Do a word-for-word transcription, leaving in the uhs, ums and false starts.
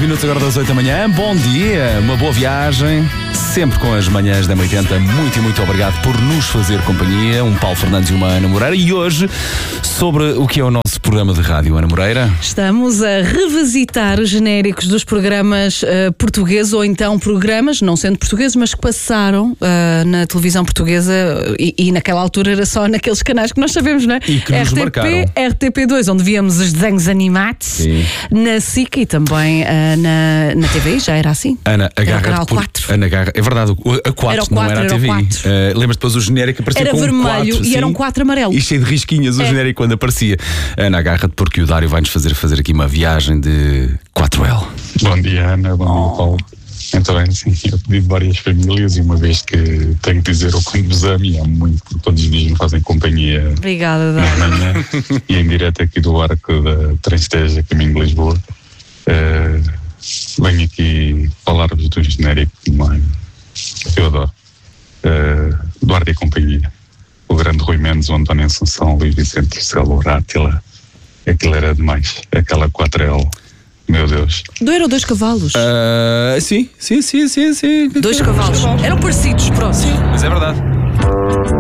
minutos agora das oito da manhã. Bom dia, uma boa viagem. Sempre com as manhãs da M oitenta. Muito e muito obrigado por nos fazer companhia. Um Paulo Fernandes e uma Ana Moreira. E hoje, sobre o que é o nosso programa de rádio, Ana Moreira. Estamos a revisitar os genéricos dos programas uh, portugueses, ou então programas, não sendo portugueses, mas que passaram uh, na televisão portuguesa e, e naquela altura era só naqueles canais que nós sabemos, não é? E que nos R T P, marcaram. R T P dois, onde víamos os desenhos animados. Sim. Na S I C e também uh, na, na T V, já era assim. Ana, agarra canal por... quatro. Ana, agarra. É verdade, a quatro era o quatro, não era a T V. Era o uh, Lembras depois o genérico aparecia era com vermelho um quatro, e sim, era um quatro amarelo. E cheio de risquinhas o é. genérico quando aparecia. Ana, agarra-te porque o Dário vai-nos fazer, fazer aqui uma viagem de quatro L. Bom dia, Ana. Bom dia, Paulo. Então é assim, eu pedi de várias famílias e uma vez que tenho que dizer o quanto vos amo e amo muito porque todos os dias me fazem companhia. Obrigada, Dário. E em direto aqui do arco da Transteja, caminho de Lisboa. Uh, venho aqui falar-vos do genérico que eu adoro. Uh, Duarte e companhia. O grande Rui Mendes, o António Assunção, o Luís Vicente Marcelo, o Átila. Aquilo era demais. Aquela quatro L. Meu Deus. Dois ou dois cavalos? Uh, sim, sim, sim, sim, sim. Dois cavalos. Eram parecidos, pronto. Sim, mas é verdade.